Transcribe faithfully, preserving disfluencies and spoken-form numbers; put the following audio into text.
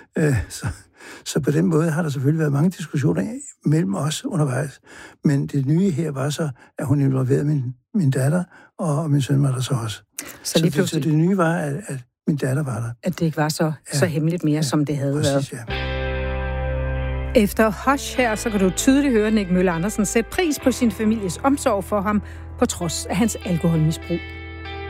Øh, så, så på den måde har der selvfølgelig været mange diskussioner mellem os undervejs. Men det nye her var så, at hun involverede min, min datter, og min søn var der så også. Så, så, det, så det nye var, at, at min datter var der. At det ikke var så, ja. så hemmeligt mere, ja. som det havde Præcis, været. Ja. Efter Hush her, så kan du tydeligt høre Nick Møller Andersen sætte pris på sin families omsorg for ham, på trods af hans alkoholmisbrug.